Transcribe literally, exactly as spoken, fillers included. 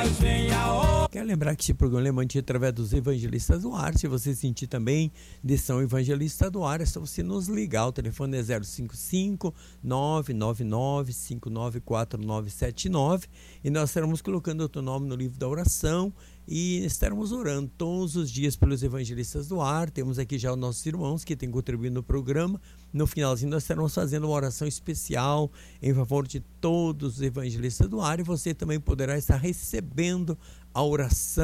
Quero lembrar que esse programa é mantido através dos Evangelistas do Ar. Se você sentir também de São Evangelista do Ar, é só você nos ligar. O telefone é zero cinco cinco, nove nove nove, cinco nove quatro nove sete nove e nós estaremos colocando o teu nome no livro da oração e estaremos orando todos os dias pelos Evangelistas do Ar. Temos aqui já os nossos irmãos que têm contribuído no programa. No finalzinho nós estaremos fazendo uma oração especial em favor de todos os Evangelistas do Ar e você também poderá estar recebendo a oração